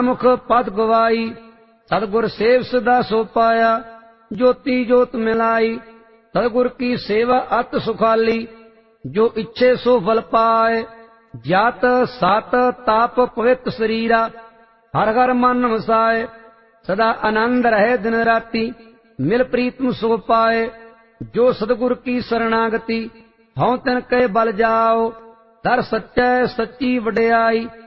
मुख पद गवाई, सतगुर सेव सदा सो पाया। ज्योति ज्योत मिलाई, सतगुर की सेवा अत सुखाली। जो इच्छे सो फल पाए, जात सात ताप पवित्र शरीरा। हर हर मन वसाए, सदा आनंद रहे दिन राति। मिल प्रीतम सो पाए, जो सतगुर की शरणागति। हौं तिन के बल जाओ, दर सच्चै सच्ची वड्याई।